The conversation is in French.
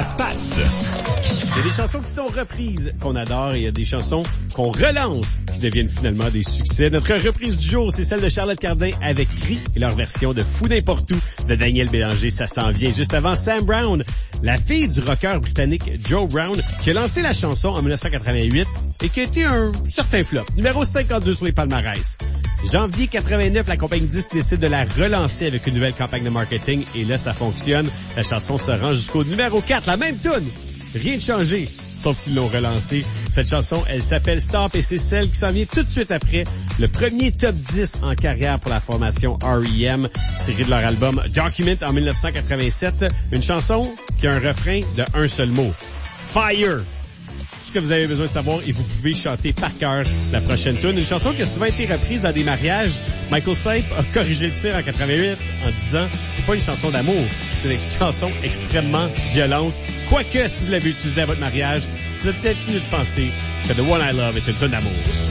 à Pat. Il y a des chansons qui sont reprises, qu'on adore, et il y a des chansons qu'on relance, qui deviennent finalement des succès. Notre reprise du jour, c'est celle de Charlotte Cardin avec Cri et leur version de Fou n'importe où de Daniel Bélanger. Ça s'en vient juste avant Sam Brown, la fille du rocker britannique Joe Brown, qui a lancé la chanson en 1988 et qui a été un certain flop. Numéro 52 sur les palmarès. Janvier 89, la compagnie Disque décide de la relancer avec une nouvelle campagne de marketing et là, ça fonctionne. La chanson se rend jusqu'au numéro 4, la même tune. Rien de changé, sauf qu'ils l'ont relancée. Cette chanson, elle s'appelle Stop et c'est celle qui s'en vient tout de suite après le premier top 10 en carrière pour la formation R.E.M. tiré de leur album Document en 1987. Une chanson qui a un refrain de un seul mot. Fire! Ce que vous avez besoin de savoir et vous pouvez chanter par cœur la prochaine tune. Une chanson qui a souvent été reprise dans des mariages. Michael Stipe a corrigé le tir en 88 en disant c'est pas une chanson d'amour, c'est une chanson extrêmement violente. Quoique, si vous l'avez utilisée à votre mariage, vous êtes peut-être mieux de penser que The One I Love est une tune d'amour.